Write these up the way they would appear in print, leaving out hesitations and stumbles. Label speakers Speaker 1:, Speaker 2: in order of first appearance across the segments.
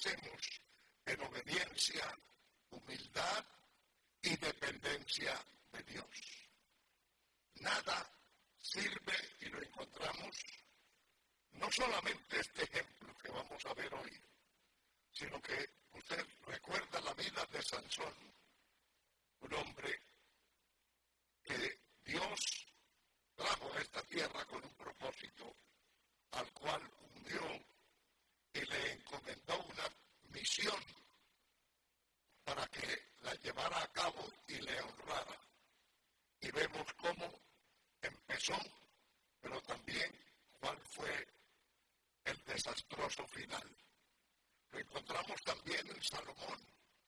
Speaker 1: crecemos en obediencia, humildad y dependencia de Dios. Nada sirve, y lo encontramos, no solamente este ejemplo que vamos a ver hoy, sino que usted recuerda la vida de Sansón, un hombre que Dios trajo a esta tierra con un propósito, al cual hundió y le encomendó una misión para que la llevara a cabo y le honrara. Y vemos cómo empezó, pero también cuál fue el desastroso final. Lo encontramos también en Salomón.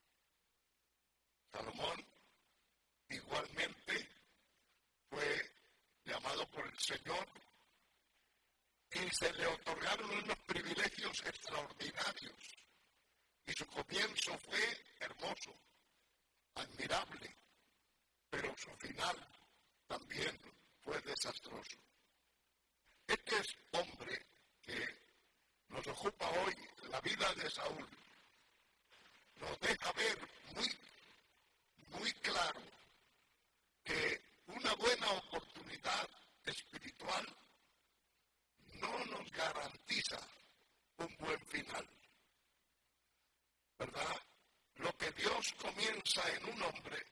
Speaker 1: Salomón igualmente fue llamado por el Señor y se le otorgaron unos privilegios extraordinarios. Y su comienzo fue hermoso, admirable, pero su final también fue desastroso. Este es hombre que nos ocupa hoy, la vida de Saúl, nos deja ver muy claro que una buena oportunidad espiritual no nos garantiza un buen final, ¿verdad? Lo que Dios comienza en un hombre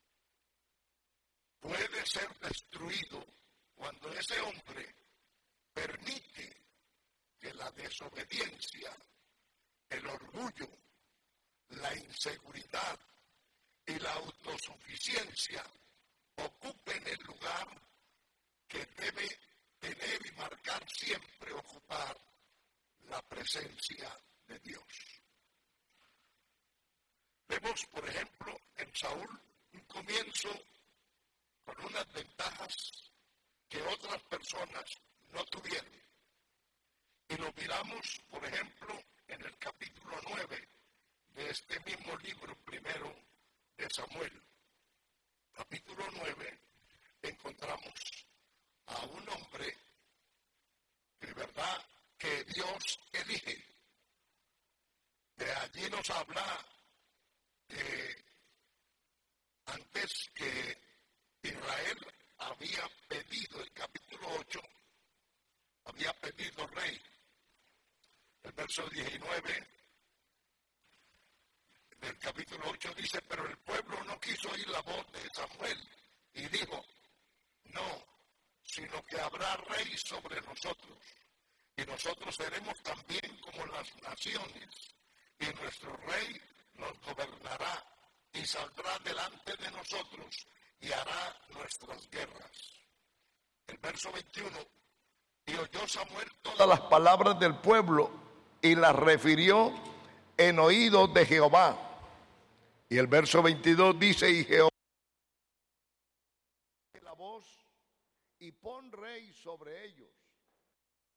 Speaker 1: puede ser destruido cuando ese hombre permite que la desobediencia, el orgullo, la inseguridad y la autosuficiencia ocupen el lugar que debe tener y marcar siempre ocupar la presencia de Dios. Vemos, por ejemplo, en Saúl un comienzo con unas ventajas que otras personas no tuvieron. Y lo miramos, por ejemplo, en el capítulo 9 de este mismo libro primero de Samuel. Capítulo 9, encontramos a un hombre de verdad que Dios elige. De allí nos habla que antes que Israel había pedido, el capítulo 8, había pedido rey. El verso 19 del capítulo 8 dice, pero el pueblo no quiso oír la voz de Samuel y dijo, no, sino que habrá rey sobre nosotros y nosotros seremos también como las naciones y nuestro rey nos gobernará y saldrá delante de nosotros y hará nuestras guerras. El verso 21, y oyó Samuel todas las palabras del pueblo y las refirió en oídos de Jehová. Y el verso 22 dice, y Jehová la voz y pon rey sobre ellos.